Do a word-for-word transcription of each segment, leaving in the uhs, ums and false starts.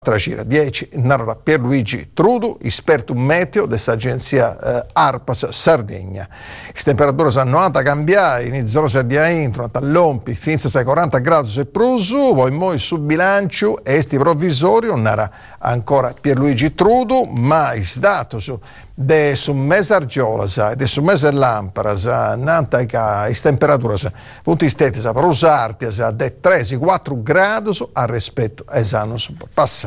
Tracira dieci narra Pierluigi Trudu, esperto meteo dell'agenzia eh, Arpas Sardegna. Le temperature sono nota cambiare, iniziano a di intro, all'ompi, fino a quaranta gradi e prusu, poi moi su bilancio esti provvisorio narra ancora Pierluigi Trudu, ma il dato su de su mese argiolas e de su mese lamparas nanta che le temperature punti steti per usarti de tre a quattro gradi a rispetto ai anni passati.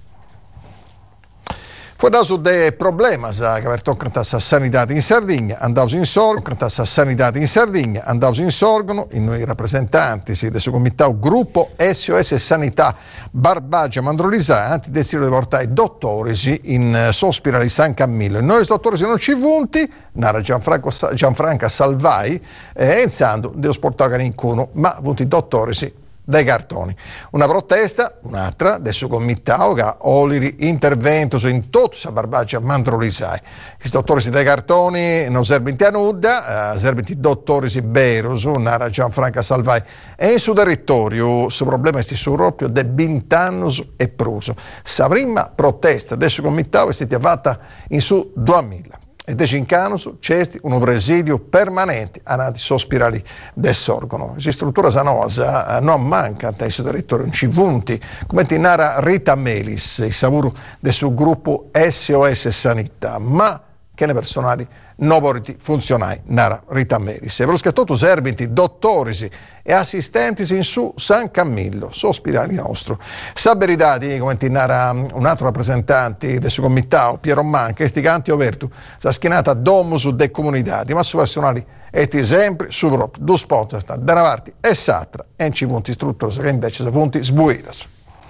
Fu dato dei problemi che avevano toccato la sanità in Sardegna, andavano in sorgo, la sanità in Sardegna, andavano in sorgono, in noi rappresentanti del suo comitato gruppo S O S Sanità Barbagia Mandrolisa, anti destino di portare dottori in sospirale San Camillo. E noi dottori non ci vunti, nara Gianfranco, Gianfranca Salvai, e enzando di osportare in cuno, ma vunti dottori dai cartoni. Una protesta, un'altra, del suo comitato che oliri intervento in tutto sa Barbagia Mandrolisai. I dottori dai cartoni non servono a nulla, eh, servono i dottori beros, nara Gianfranca Salvai, e in suo territorio su problema sti su proprio de vent'anni e pruso. Sa prima protesta del suo comitato è stata fatta in su duemila. E de cincanus c'è un presidio permanente anati sospirali del sorgono. La struttura sanosa non manca nel suo territorio, non ci vunti, come ti narra Rita Melis, il savuro del suo gruppo S O S Sanità, ma che ne personali non vorrei funzionare, narra Rita Melis. E per tutto serventi dottori e assistenti in su San Camillo, sospirali nostro. Saberidadi, come ti narra un altro rappresentante del suo comitato, Piero Manca, esti canti opertu, sa schinata domus de comunitati, ma su personali esti sempre su proprio, due sponsor, sta da Navarti e Satra, e in ci punti strutture che invece sono punti sbuiras.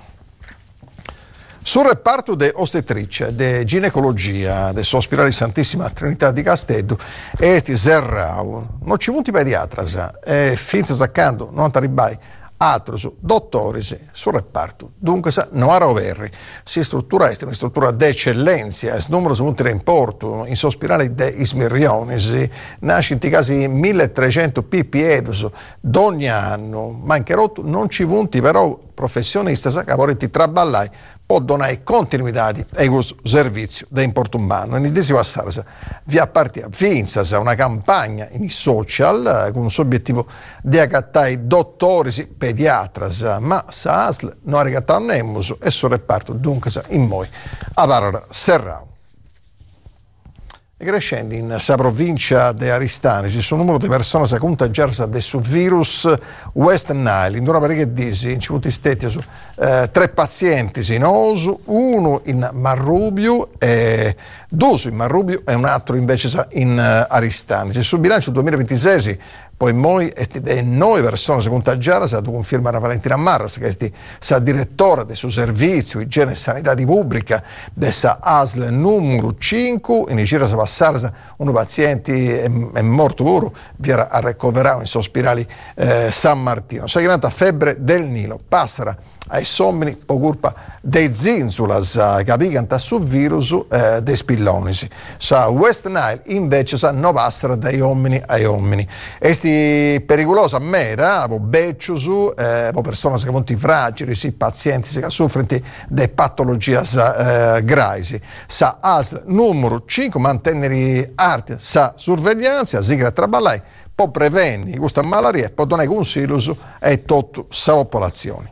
Sul reparto de ostetricia, de ginecologia, del ospedale Santissima Trinità di Castello, esti Serrau, non ci punti pediatras, e finza saccando, non taribai, altros dottori sul reparto. Dunque, non ha roverri. Si struttura est una struttura d'eccellenza, il numero su punti importo, in sospirale de Ismirionis, nasce in casi milletrecento ppiedos d'ogni anno, ma anche rotto non ci punti però professionisti che vorrete traballare può donare continuità ai servizi da importo umano. In idea si passare via partita finza una campagna in social con l'obiettivo di accattare dottori pediatras, ma sa A S L non ha ricattato nemmus e sul reparto dunque in moi a parola Serrao. Crescendo in sa provincia di Aristani, ci sono un numero di persone che contagiano del virus West Nile. In una parecchia disi, in ciuti stati su eh, tre pazienti in Osu, uno in Marrubio, e due in Marrubio e un altro invece in uh, Aristani. Sul bilancio duemilaventisei, poi moi esti de nove persone si contagiare, sa conferma Valentina Marras, che è sa direttore del suo servizio igiene e sanità di pubblica dessa A S L numero cinque, in gira sa passare uno paziente è, è morto oro, viene a recuperare in sospirali eh, San Martino. Sa chiamata febbre del Nilo, passera ai sommini po' colpa dei zinzulas che picanta sul virus eh, dei spillonisi. Sa West Nile invece sa non passera dai uomini ai uomini. Esti pericolosa meta, po' becciusu, eh, po' persone che vanno fragili, sì, pazienti che soffrono di patologie eh, gravi. Sa A S L numero cinque, mantenere arte sa sorveglianza, si che traballare, può prevenire questa malaria e può dare consigli a tutta la popolazione.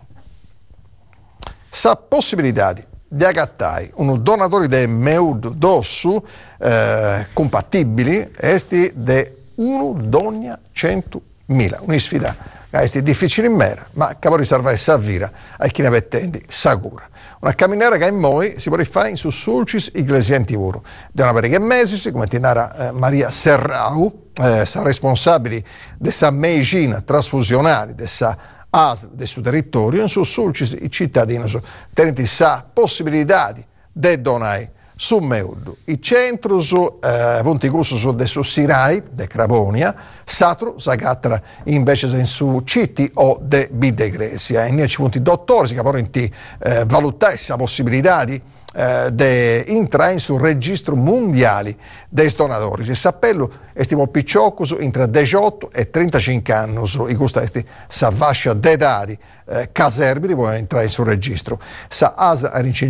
Sa possibilità di accattare un donatore di meud d'ossu eh, compatibili esti de uno d'ogni centomila, una sfida che è difficile in mera, ma che può riservare sa vira a chi ne vettendi sa cura. Una camminera che in noi si può fare in su sulcis iglesienti voro. Da una parecchia mesi, come ti narra eh, Maria Serrau, eh, sa responsabile della medicina trasfusionale, della A S L del suo territorio, in suo sulcis i cittadini tenenti sa possibilità di donare su Meudu. I centri su eh, Vonticussu del suo Sirai, de Cravonia, Satro, Sagatra invece in su Citti o de Bidegresia. E niente punti dottori che possono eh, valutare questa possibilità di eh, de entrare sul registro mondiale dei donatori. Il sappello è stiamo picciocco tra diciotto e trentacinque anni, i questa è sa fascia d'età eh, caserbi può entrare sul registro. Sa asa a